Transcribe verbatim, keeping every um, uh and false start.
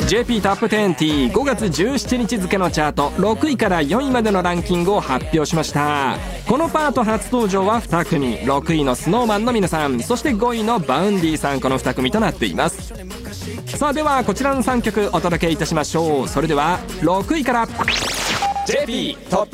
ジェーピー トップじゅうティーごがつじゅうしちにち付のチャートろくいからよんいまでのランキングを発表しました。このパート初登場はに組、ろくいの スノーマン の皆さん、そしてごいのバウンディさん、このに組となっています。さあではこちらのさんきょくお届けいたしましょう。それではろくいから ジェーピー トップ